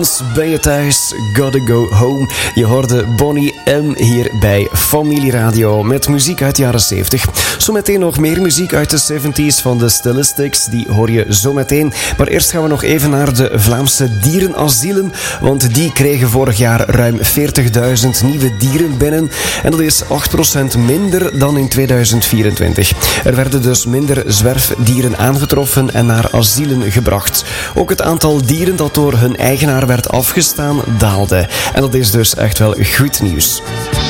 Soms ben je thuis, gotta go home. Je hoorde Bonnie M hier bij Familie Radio met muziek uit de jaren 70. Zometeen nog meer muziek uit de 70s van de Stylistics. Die hoor je zometeen. Maar eerst gaan we nog even naar de Vlaamse dierenasielen. Want die kregen vorig jaar ruim 40.000 nieuwe dieren binnen. En dat is 8% minder dan in 2024. Er werden dus minder zwerfdieren aangetroffen en naar asielen gebracht. Ook het aantal dieren dat door hun eigenaar werd afgestaan daalde. En dat is dus echt wel goed nieuws.